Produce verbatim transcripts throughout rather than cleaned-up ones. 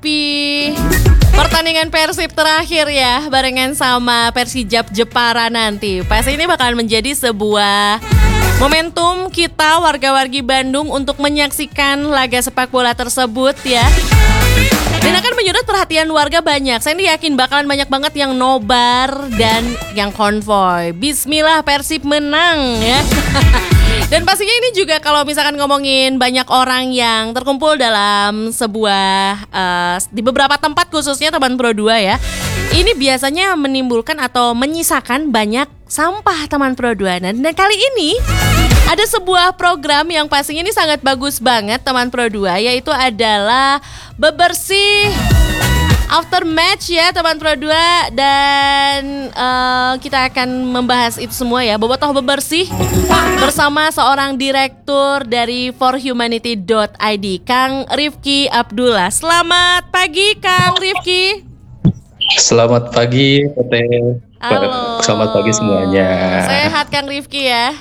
Pi. Pertandingan Persib terakhir ya, barengan sama Persijap Jepara nanti. Pasti ini bakalan menjadi sebuah momentum kita warga-wargi Bandung untuk menyaksikan laga sepak bola tersebut ya. Dan akan menyedot perhatian warga banyak. Saya ini yakin bakalan banyak banget yang nobar dan yang konvoy. Bismillah Persib menang ya. Dan pastinya ini juga kalau misalkan ngomongin banyak orang yang terkumpul dalam sebuah uh, di beberapa tempat khususnya Taman Pro dua ya. Ini biasanya menimbulkan atau menyisakan banyak sampah Taman Pro dua. Dan, dan kali ini ada sebuah program yang pastinya ini sangat bagus banget Taman Pro dua, yaitu adalah bebersih after match ya Taman Pro dua. Dan uh, kita akan membahas itu semua ya, bobotoh bebersih bersama seorang direktur dari for humanity dot i d, Kang Rifki Abdullah. Selamat pagi Kang Rifki. Selamat pagi Tete. Halo. Selamat pagi semuanya. Sehat Kang Rifki ya?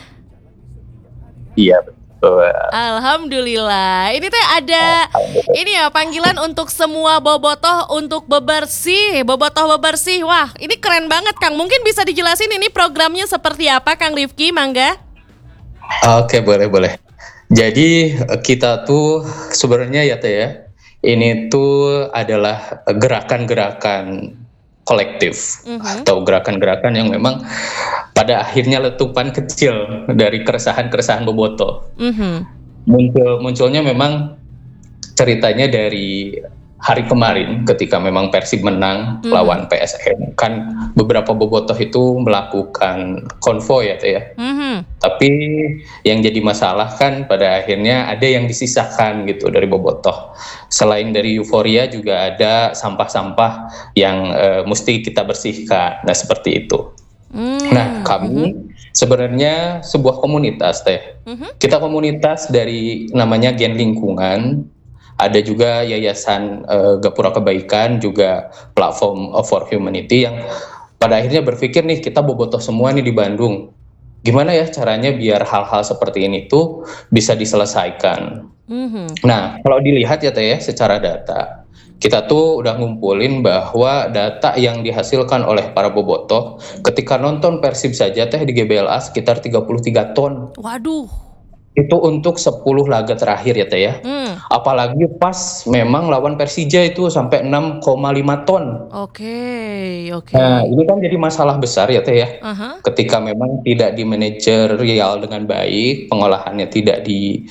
Iya betul. Alhamdulillah. Ini teh ada ini ya panggilan untuk semua bobotoh untuk bebersih, bobotoh bebersih. Wah, ini keren banget Kang. Mungkin bisa dijelasin ini programnya seperti apa Kang Rifki, mangga? Oke, boleh boleh. Jadi kita tuh sebenarnya ya Teh ya, ini tuh adalah gerakan-gerakan kolektif uh-huh. atau gerakan-gerakan yang memang pada akhirnya letupan kecil dari keresahan-keresahan bobotoh. Uh-huh. Muncul munculnya memang ceritanya dari hari kemarin ketika memang Persib menang uh-huh. lawan P S M, kan beberapa bobotoh itu melakukan konvoy ya Teh ya. Uh-huh. Tapi yang jadi masalah kan pada akhirnya ada yang disisakan gitu dari bobotoh. Selain dari euforia juga ada sampah-sampah yang uh, mesti kita bersihkan. Nah seperti itu. Mm. Nah kami mm-hmm. sebenarnya sebuah komunitas Teh. Mm-hmm. Kita komunitas dari namanya Gen Lingkungan. Ada juga Yayasan uh, Gapura Kebaikan, juga platform for humanity yang pada akhirnya berpikir nih kita bobotoh semua nih di Bandung. Gimana ya caranya biar hal-hal seperti ini tuh bisa diselesaikan. Mm-hmm. Nah kalau dilihat ya Teh ya secara data, kita tuh udah ngumpulin bahwa data yang dihasilkan oleh para bobotoh ketika nonton Persib saja Teh di G B L A sekitar tiga puluh tiga ton. Waduh. Itu untuk sepuluh laga terakhir ya Teh ya. Hmm. Apalagi pas memang lawan Persija itu sampai enam koma lima ton. Oke, okay, oke. Okay. Nah, ini kan jadi masalah besar ya Teh ya. Uh-huh. Ketika memang tidak dimanajerial dengan baik, pengolahannya tidak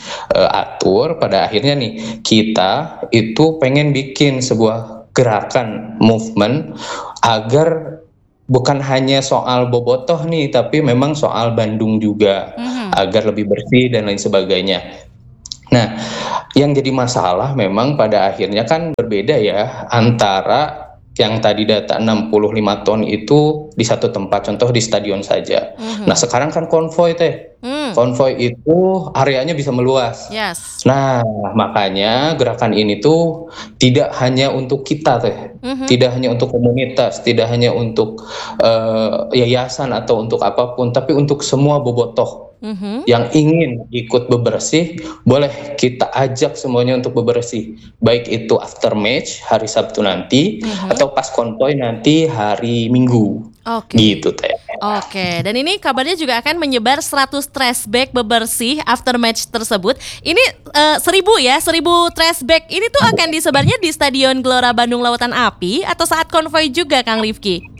diatur, pada akhirnya nih kita itu pengen bikin sebuah gerakan movement agar bukan hanya soal bobotoh nih, tapi memang soal Bandung juga, mm-hmm. agar lebih bersih dan lain sebagainya. Nah, yang jadi masalah memang pada akhirnya kan berbeda ya antara yang tadi data enam puluh lima ton itu di satu tempat, contoh di stadion saja. Mm-hmm. Nah, sekarang kan konvoy Teh. Mm. Konvoy itu areanya bisa meluas. Yes. Nah, makanya gerakan ini tuh tidak hanya untuk kita Teh. Mm-hmm. Tidak hanya untuk komunitas, tidak hanya untuk uh, yayasan atau untuk apapun, tapi untuk semua bobotoh. Mm-hmm. Yang ingin ikut bebersih, boleh kita ajak semuanya untuk bebersih, baik itu after match hari Sabtu nanti, mm-hmm. atau pas konvoy nanti hari Minggu. Oke. Okay. Gitu Teh. Oke, okay. Dan ini kabarnya juga akan menyebar seratus trash bag bebersih after match tersebut. Ini uh, seribu ya, seribu trash bag. Ini tuh akan disebarnya di Stadion Gelora Bandung Lautan Api atau saat konvoy juga Kang Rifki?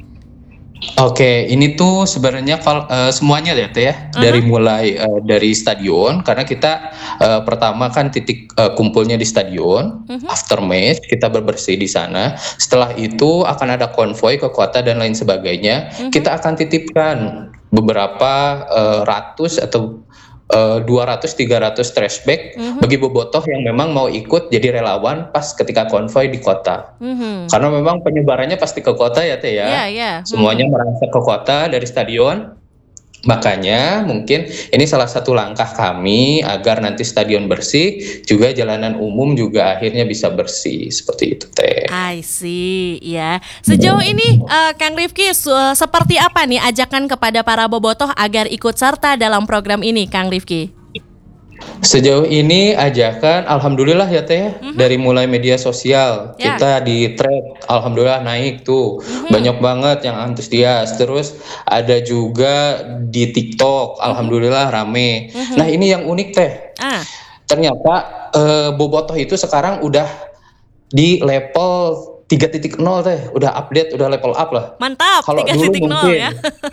Oke, ini tuh sebenarnya uh, semuanya ya Teh ya, uh-huh. dari mulai uh, dari stadion, karena kita uh, pertama kan titik uh, kumpulnya di stadion, uh-huh. after match kita berbersih di sana. Setelah itu akan ada konvoy ke kota dan lain sebagainya. Uh-huh. Kita akan titipkan beberapa uh, ratus atau Uh, dua ratus tiga ratus trash bag mm-hmm. bagi bobotoh yang memang mau ikut jadi relawan pas ketika konvoy di kota. Mm-hmm. Karena memang penyebarannya pasti ke kota ya Teh ya. Yeah, yeah. Semuanya mm-hmm. merasa ke kota dari stadion. Makanya mungkin ini salah satu langkah kami agar nanti stadion bersih, juga jalanan umum juga akhirnya bisa bersih, seperti itu Teh. I see, ya. Sejauh ini uh, Kang Rifki su- seperti apa nih ajakan kepada para bobotoh agar ikut serta dalam program ini Kang Rifki? Sejauh ini ajakan alhamdulillah ya Teh ya, Mhm. dari mulai media sosial Ya. kita di thread alhamdulillah naik tuh. Mhm. Banyak banget yang antusias. Terus ada juga di TikTok Mhm. alhamdulillah rame. Nah, Mhm. ini yang unik Teh. Ah. Ternyata eh, bobotoh itu sekarang udah di level tiga titik nol Teh, udah update, udah level up lah. Mantap, Kalau tiga dulu titik nol ya. mungkin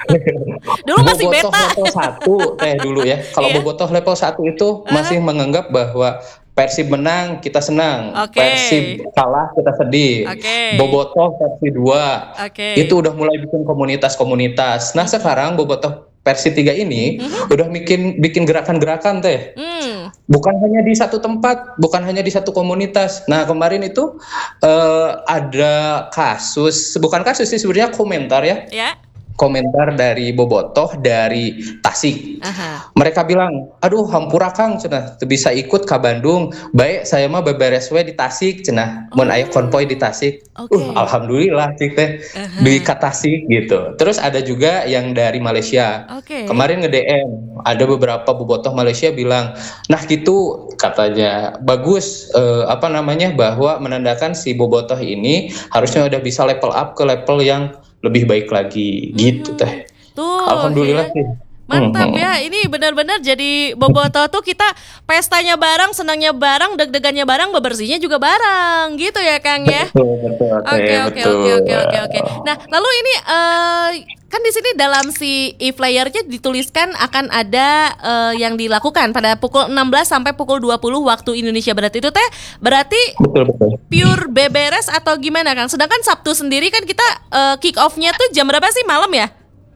Dulu masih bobotoh beta. level satu Teh dulu ya. Kalau Iya. bobotoh level satu itu Heeh. masih menganggap bahwa Persib menang kita senang, Oke. Persib kalah kita sedih. Oke. Bobotoh versi dua Oke. itu udah mulai bikin komunitas-komunitas. Nah, Mhm. sekarang bobotoh versi tiga ini Mhm. udah bikin bikin gerakan-gerakan Teh. Hmm. Bukan hanya di satu tempat, bukan hanya di satu komunitas. Nah, kemarin itu eh, ada kasus, bukan kasus sih sebenarnya komentar ya. Ya. Komentar dari bobotoh dari Tasik. Aha. Mereka bilang, aduh hampura Kang cenah teu bisa ikut ke Bandung. Baik saya mah beberes we di Tasik cenah. Mun aya konvoy di Tasik. Oke. Uh, alhamdulillah cik teh Aha. di ka Tasik gitu. Terus ada juga yang dari Malaysia. Oke. Kemarin nge-D M ada beberapa bobotoh Malaysia bilang, "Nah gitu," katanya. "Bagus eh, apa namanya bahwa menandakan si bobotoh ini harusnya udah bisa level up ke level yang lebih baik lagi." Gitu Mhm. Teh. Tuh Alhamdulillah ya. sih. Mantap Mhm. ya, ini benar-benar jadi bobotoh tuh kita pestanya bareng, senangnya bareng, deg-degannya bareng, bebersihnya juga bareng, gitu ya Kang ya? Betul, betul, Oke Teh, oke oke betul. oke oke oke. Nah, lalu ini eh kan di sini dalam si e-flyernya dituliskan akan ada eh, yang dilakukan pada pukul enam belas sampai pukul dua puluh waktu Indonesia Barat itu teh berarti Betul, betul. pure beberes atau gimana Kang? Sedangkan Sabtu sendiri kan kita eh, kick off-nya tuh jam berapa sih, malam ya?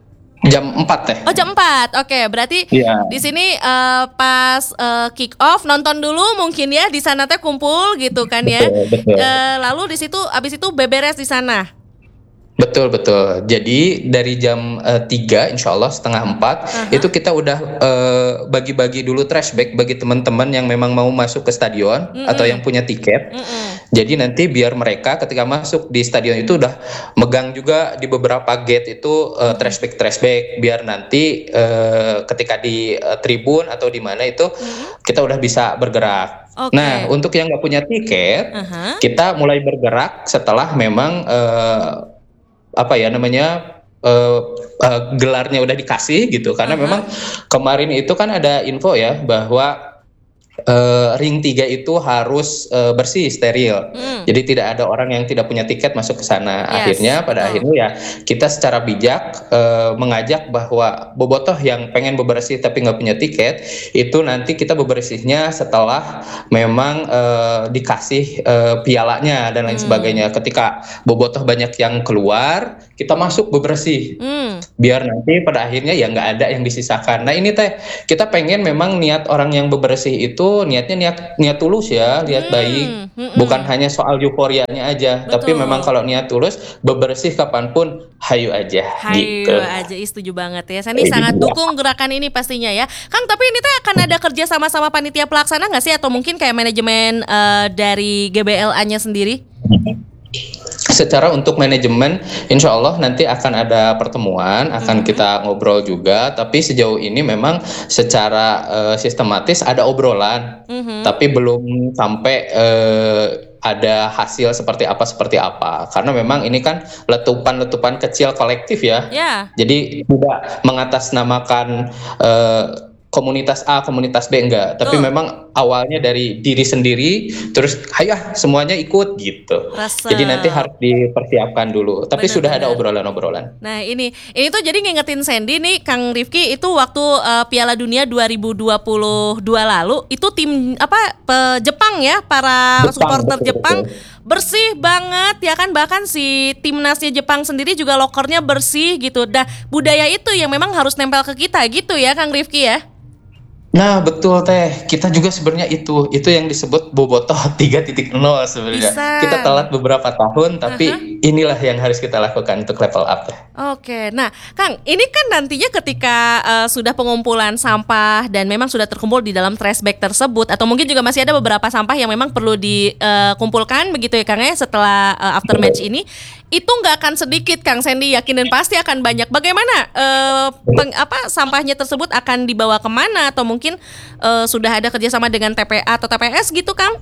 Jam empat Teh. Oh jam empat, oke berarti Iya. di sini eh, pas eh, kick off nonton dulu mungkin ya di sana teh kumpul gitu kan ya. Betul, betul. Eh, lalu di situ abis itu beberes di sana. Betul, betul. Jadi dari jam eh, tiga insya Allah setengah empat Aha. itu kita udah eh, bagi-bagi dulu trashback bagi teman-teman yang memang mau masuk ke stadion Mm-mm. atau yang punya tiket. Mm-mm. Jadi nanti biar mereka ketika masuk di stadion itu udah megang juga di beberapa gate itu eh, trashback trashback biar nanti eh, ketika di eh, tribun atau di mana itu Mhm. kita udah bisa bergerak. Oke. Nah, untuk yang nggak punya tiket, Aha. kita mulai bergerak setelah memang eh, apa ya namanya eh, eh, gelarnya udah dikasih gitu. Karena Aha. memang kemarin itu kan ada info ya bahwa eh, ring tiga itu harus eh, bersih steril. Mm. Jadi tidak ada orang yang tidak punya tiket masuk ke sana. Yes, Akhirnya pada betul. akhirnya ya kita secara bijak eh, mengajak bahwa bobotoh yang pengen bebersih tapi nggak punya tiket itu nanti kita bebersihnya setelah memang eh, dikasih eh, pialanya dan lain Hmm. sebagainya. Ketika bobotoh banyak yang keluar, kita masuk bebersih. Hmm. Biar nanti pada akhirnya ya nggak ada yang disisakan. Nah ini Teh, kita pengen memang niat orang yang bebersih itu niatnya niat niat tulus ya, niat Hmm. baik. Mm-mm. Bukan hanya soal euforianya aja, tapi Betul. memang kalau niat tulus bebersih kapanpun hayu aja Hayu gitu. aja, ih, setuju banget ya. Saya ini sangat dukung gerakan ini pastinya ya. Kang, tapi ini teh akan ada kerja sama-sama panitia pelaksana nggak sih? Atau mungkin kayak manajemen eh, dari G B L A-nya sendiri? Secara untuk manajemen, insya Allah nanti akan ada pertemuan, akan Mhm. kita ngobrol juga. Tapi sejauh ini memang secara eh, sistematis ada obrolan, Mhm. tapi belum sampai eh, ada hasil seperti apa seperti apa. Karena memang ini kan letupan-letupan kecil kolektif ya. Ya. Jadi tidak mengatasnamakan eh, komunitas A, komunitas B enggak, tapi Betul. memang awalnya dari diri sendiri, terus ayo ah, semuanya ikut gitu. Resep. Jadi nanti harus dipersiapkan dulu. Tapi sudah ada Benar-benar. obrolan-obrolan. Nah ini, ini tuh jadi ngingetin Sandy nih, Kang Rifki, itu waktu eh, Piala Dunia dua ribu dua puluh dua lalu, itu tim apa pe- Jepang ya, para Jepang, supporter betul, Jepang betul. bersih banget ya kan, bahkan si timnasnya Jepang sendiri juga lokernya bersih gitu. Nah budaya itu yang memang harus nempel ke kita gitu ya, Kang Rifki ya. Nah betul Teh, kita juga sebenarnya itu itu yang disebut bobotoh tiga titik nol sebenarnya. Bisa. Kita telat beberapa tahun, tapi Aha. inilah yang harus kita lakukan untuk level up ya. Oke, nah Kang, ini kan nantinya ketika uh, sudah pengumpulan sampah dan memang sudah terkumpul di dalam trash bag tersebut, atau mungkin juga masih ada beberapa sampah yang memang perlu dikumpulkan begitu ya Kang ya setelah uh, after match ini, itu nggak akan sedikit Kang Sandy yakin dan pasti akan banyak. Bagaimana uh, peng, apa sampahnya tersebut akan dibawa kemana, atau mungkin uh, sudah ada kerjasama dengan T P A atau T P S gitu Kang?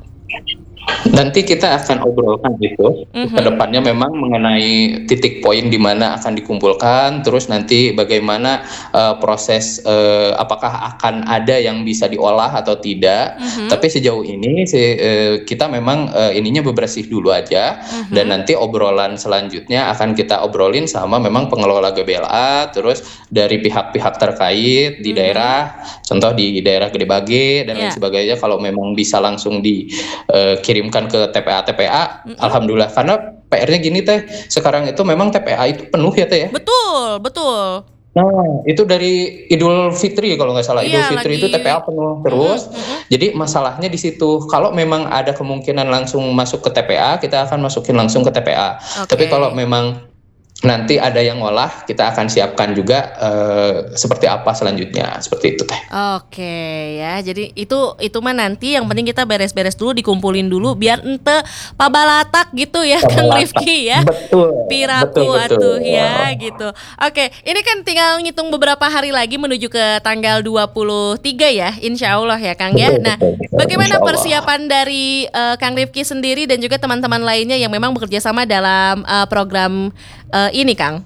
Nanti kita akan obrolkan itu mm-hmm. ke depannya memang mengenai titik poin di mana akan dikumpulkan, terus nanti bagaimana uh, proses uh, apakah akan ada yang bisa diolah atau tidak. Mm-hmm. Tapi sejauh ini si, uh, kita memang uh, ininya bebersih dulu aja, mm-hmm. dan nanti obrolan selanjutnya akan kita obrolin sama memang pengelola G B L A, terus dari pihak-pihak terkait di mm-hmm. daerah, contoh di daerah Gede Bage dan yeah. lain sebagainya, kalau memang bisa langsung dikirim uh, kirimkan ke T P A T P A, mm-hmm. alhamdulillah. Karena P R-nya gini teh, sekarang itu memang T P A itu penuh ya teh ya. Betul, betul. Nah, itu dari Idul Fitri kalau nggak salah. Iya, Idul Fitri lagi... itu T P A penuh terus. Mm-hmm. Jadi masalahnya di situ. Kalau memang ada kemungkinan langsung masuk ke T P A, kita akan masukin langsung ke T P A. Okay. Tapi kalau memang nanti ada yang ngolah, kita akan siapkan juga uh, seperti apa selanjutnya, seperti itu teh. Oke ya, jadi itu itu mah nanti yang penting kita beres-beres dulu, dikumpulin dulu biar ente pabalatak gitu ya Kang Rifki ya. Betul. Piraku betul, betul. Atuh ya gitu. Oke, ini kan tinggal ngitung beberapa hari lagi menuju ke tanggal dua puluh tiga ya, insya Allah ya Kang ya. Nah, bagaimana persiapan dari uh, Kang Rifki sendiri dan juga teman-teman lainnya yang memang bekerja sama dalam uh, program uh, ini Kang?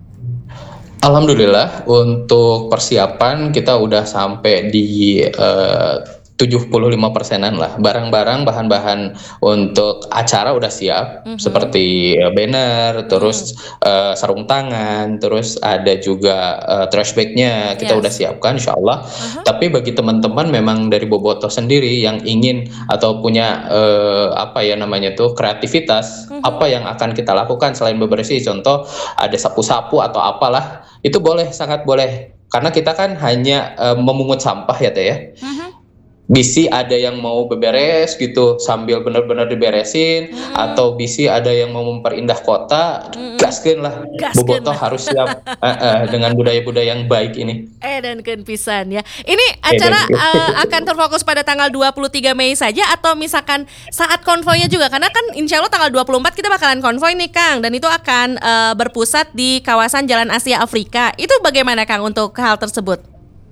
Alhamdulillah untuk persiapan kita udah sampai di uh, tujuh puluh lima persenan lah. Barang-barang, bahan-bahan untuk acara udah siap, mm-hmm. seperti uh, banner, terus mm. uh, sarung tangan, terus ada juga uh, trash bag-nya kita yes. udah siapkan insya Allah. Uh-huh. Tapi bagi teman-teman memang dari Bobotoh sendiri yang ingin atau punya uh, apa ya namanya tuh kreativitas, mm-hmm. apa yang akan kita lakukan selain bebersih, contoh ada sapu-sapu atau apalah, itu boleh, sangat boleh. Karena kita kan hanya uh, memungut sampah ya teh ya. Uh-huh. Bisi ada yang mau beberes gitu sambil benar-benar diberesin, hmm. atau bisi ada yang mau memperindah kota, hmm. gaskeun lah. Bobotoh harus siap uh, uh, dengan budaya-budaya yang baik ini. Eh dan ken pisan ya. Ini acara eh, uh, akan terfokus pada tanggal dua puluh tiga Mei saja atau misalkan saat konvoynya juga, karena kan insya Allah tanggal dua puluh empat kita bakalan konvoy nih Kang, dan itu akan uh, berpusat di kawasan Jalan Asia Afrika. Itu bagaimana Kang untuk hal tersebut?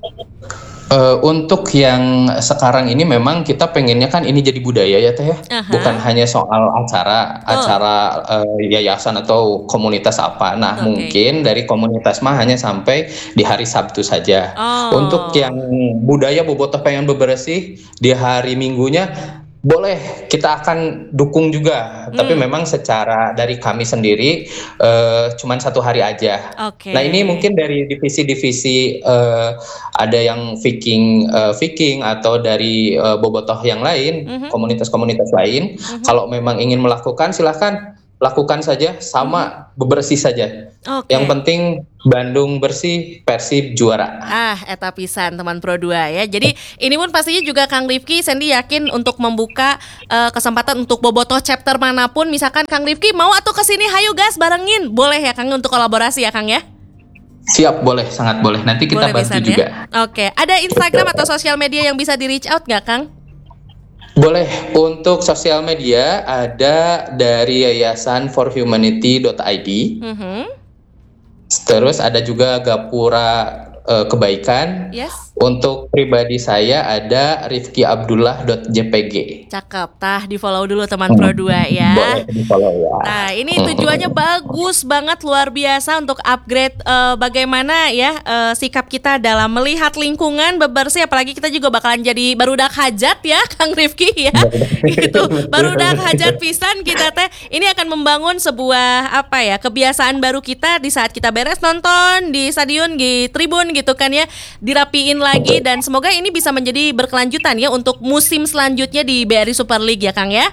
Uh, untuk yang sekarang ini memang kita pengennya kan ini jadi budaya ya teh ya, uh-huh. bukan hanya soal acara oh. acara uh, yayasan atau komunitas apa. Nah okay. mungkin dari komunitas mah hanya sampai di hari Sabtu saja. Oh. Untuk yang budaya Bobotoh pengen bebersih di hari Minggunya, boleh, kita akan dukung juga, hmm. tapi memang secara dari kami sendiri uh, cuman satu hari aja. Okay. Nah ini mungkin dari divisi-divisi uh, ada yang Viking, uh, Viking atau dari uh, Bobotoh yang lain, mm-hmm. komunitas-komunitas lain. Mm-hmm. Kalau memang ingin melakukan, silahkan lakukan saja, sama mm-hmm. bebersih saja. Okay. Yang penting Bandung bersih, Persib juara. Ah, eta pisan teman Pro dua ya. Jadi ini pun pastinya juga Kang Rifki, Sandy yakin untuk membuka uh, kesempatan untuk Bobotoh chapter manapun. Misalkan Kang Rifki mau atau kesini, hayu gas barengin. Boleh ya Kang untuk kolaborasi ya Kang ya? Siap, boleh, sangat boleh. Nanti kita boleh bantu juga. Ya? Oke, ada Instagram atau sosial media yang bisa di reach out nggak Kang? Boleh, untuk sosial media ada dari yayasan for humanity dot i d. Mm-hmm. Terus ada juga Gapura uh, Kebaikan. Yes. Untuk pribadi saya ada rifki abdullah dot j p g. Cakep, tah di follow dulu teman Pro dua ya. Boleh di follow ya. Nah ini tujuannya bagus banget, luar biasa untuk upgrade uh, bagaimana ya uh, sikap kita dalam melihat lingkungan bebersih. Apalagi kita juga bakalan jadi barudak hajat ya Kang Rifki ya. Gitu, barudak hajat pisan kita teh. Ini akan membangun sebuah apa ya kebiasaan baru kita di saat kita beres nonton di stadion, di tribun gitu kan ya, dirapiin lagi, dan semoga ini bisa menjadi berkelanjutan ya untuk musim selanjutnya di B R I Super League ya Kang ya.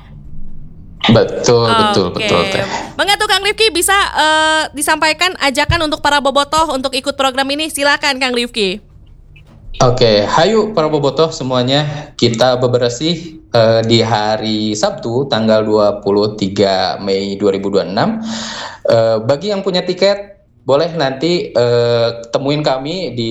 Betul, okay. betul, betul. Mengatu Kang Rifki bisa uh, disampaikan ajakan untuk para Bobotoh untuk ikut program ini, silakan Kang Rifki. Oke, hayu para bobotoh semuanya, kita bebersih eh, di hari Sabtu tanggal dua puluh tiga Mei dua ribu dua puluh enam. Eh, bagi yang punya tiket, boleh nanti eh, temuin kami di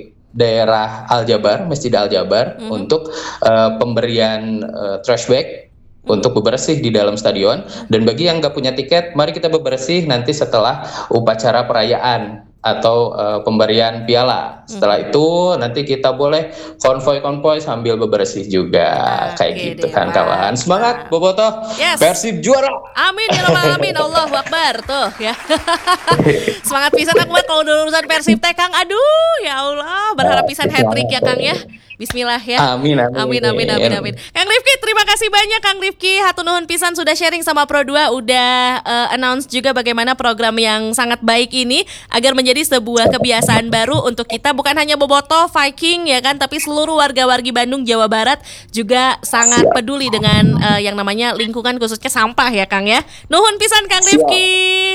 daerah Aljabar, Masjid Aljabar, Mhm. untuk eh, pemberian eh, trash bag untuk bebersih di dalam stadion. Dan bagi yang nggak punya tiket, mari kita bebersih nanti setelah upacara perayaan atau eh, pemberian piala. Setelah itu nanti kita boleh konvoy-konvoy sambil bebersih juga. Kayak Oke gitu deh, kan kawan. Semangat mantap. Bobotoh, Yes. Persib juara. Amin ya rabbal alamin. Allahu Akbar tuh ya. Semangat pisan aku mah kalau udah urusan Persib teh Kang. Aduh, ya Allah, berharap pisan hat trick ya Kang ya. Bismillah ya. Amin, amin. Amin amin amin amin. Kang Rifki, terima kasih banyak Kang Rifki. Hatur nuhun pisan sudah sharing sama Pro dua, udah eh, announce juga bagaimana program yang sangat baik ini agar menjadi sebuah kebiasaan baru untuk kita, bukan hanya Bobotoh, Viking ya kan, tapi seluruh warga-wargi Bandung, Jawa Barat juga sangat Siap. peduli dengan eh, yang namanya lingkungan, khususnya sampah ya Kang ya. Nuhun pisan Kang Siap. Rifki.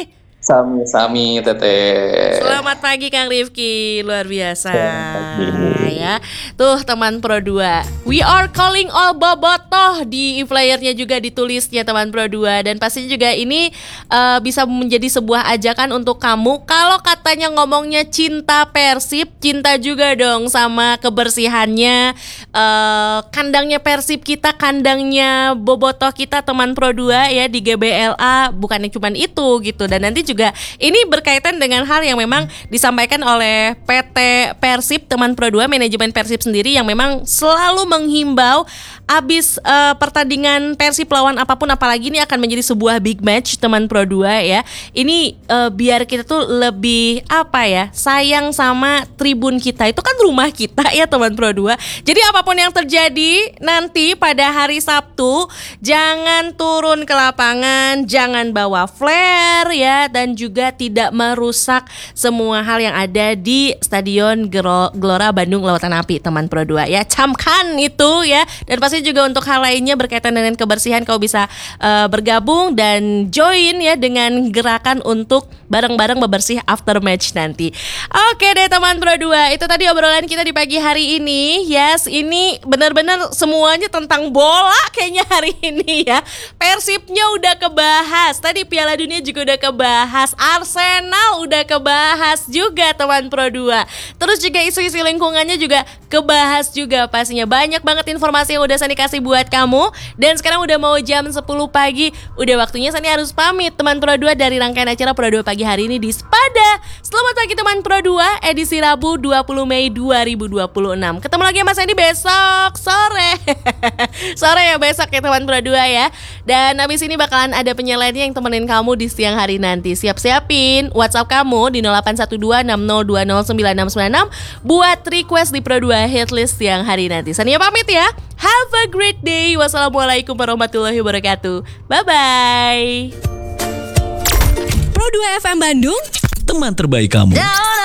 Sami-sami teteh. Selamat pagi Kang Rifki, luar biasa Selamat pagi. ya. Tuh teman Pro dua, we are calling all Bobotoh, di e-flyernya juga ditulisnya teman Pro dua. Dan pastinya juga ini eh, bisa menjadi sebuah ajakan untuk kamu. Kalau katanya ngomongnya cinta Persib, cinta juga dong sama kebersihannya. eh, Kandangnya Persib kita, kandangnya Bobotoh kita teman Pro dua ya di G B L A. Bukannya cuma itu gitu. Dan nanti juga ini berkaitan dengan hal yang memang disampaikan oleh P T Persib teman Pro dua, manajemen Persib sendiri, yang memang selalu menghimbau abis eh, pertandingan Persib lawan apapun, apalagi ini akan menjadi sebuah big match teman Pro dua ya. Ini eh, biar kita tuh lebih apa ya, sayang sama tribun kita. Itu kan rumah kita ya teman Pro dua. Jadi apapun yang terjadi nanti pada hari Sabtu, jangan turun ke lapangan, jangan bawa flare ya, dan juga tidak merusak semua hal yang ada di Stadion Gero- Gelora Bandung Lautan Api teman Pro dua ya. Camkan itu ya. Dan pasti juga untuk hal lainnya berkaitan dengan kebersihan, kau bisa uh, bergabung dan join ya dengan gerakan untuk bareng-bareng bebersih after match nanti. Oke deh teman Pro dua, itu tadi obrolan kita di pagi hari ini. Yes, ini benar-benar semuanya tentang bola kayaknya hari ini ya. Persibnya udah kebahas, tadi Piala Dunia juga udah kebahas, Arsenal udah kebahas juga teman Pro dua. Terus juga isu-isu lingkungannya juga kebahas juga pastinya. Banyak banget informasi yang udah Sani kasih buat kamu. Dan sekarang udah mau jam sepuluh pagi, udah waktunya Sani harus pamit teman Pro dua dari rangkaian acara Pro dua pagi hari ini di Spada. Selamat pagi teman Pro dua, edisi Rabu dua puluh Mei dua ribu dua puluh enam. Ketemu lagi sama Sani besok sore. Sore ya besok ya teman Pro dua ya. Dan habis ini bakalan ada penyelennya yang temenin kamu di siang hari nanti. Siap-siapin WhatsApp kamu di nol delapan satu dua enam nol dua nol sembilan enam sembilan enam buat request di Pro dua Hitlist siang hari nanti. Sania pamit ya. Have a great day. Wassalamualaikum warahmatullahi wabarakatuh. Bye-bye. Pro dua F M Bandung, teman terbaik kamu.